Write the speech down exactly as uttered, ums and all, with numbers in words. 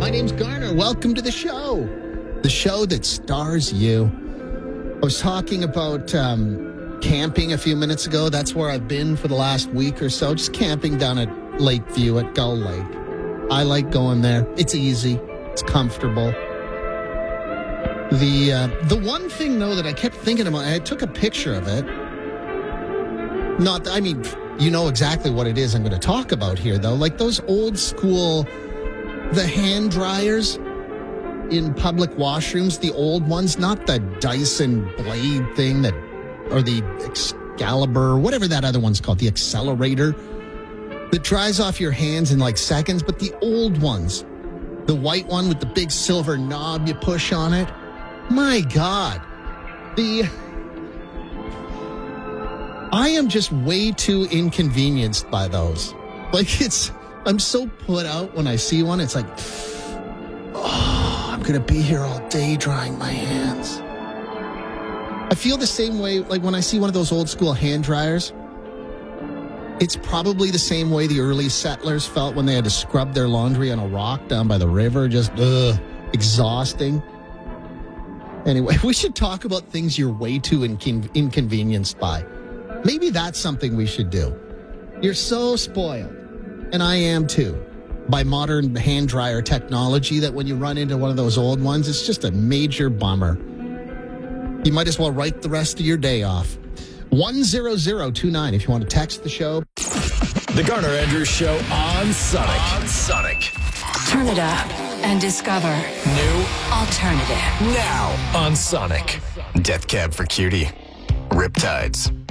My name's Garner. Welcome to the show. The show that stars you. I was talking about um, camping a few minutes ago. That's where I've been for the last week or so. Just camping down at Lakeview at Gull Lake. I like going there. It's easy. It's comfortable. The uh, the one thing, though, that I kept thinking about, I took a picture of it. Not, I mean, you know exactly what it is I'm going to talk about here, though. Like those old school, the hand dryers in public washrooms, the old ones, not the Dyson blade thing that, or the Excalibur, whatever that other one's called, the accelerator that dries off your hands in like seconds, but the old ones, the white one with the big silver knob you push on it. My God, the I am just way too inconvenienced by those. Like it's, I'm so put out when I see one. It's like, oh, I'm going to be here all day drying my hands. I feel the same way, like when I see one of those old school hand dryers. It's probably the same way the early settlers felt when they had to scrub their laundry on a rock down by the river. Just, ugh, exhausting. Anyway, we should talk about things you're way too incon- inconvenienced by. Maybe that's something we should do. You're so spoiled, and I am too, by modern hand dryer technology that when you run into one of those old ones, it's just a major bummer. You might as well write the rest of your day off. one zero zero two nine if you want to text the show. The Garner Andrews Show on Sonic. On Sonic. Turn it up and discover New alternative. now on Sonic. Death Cab for Cutie. Riptides.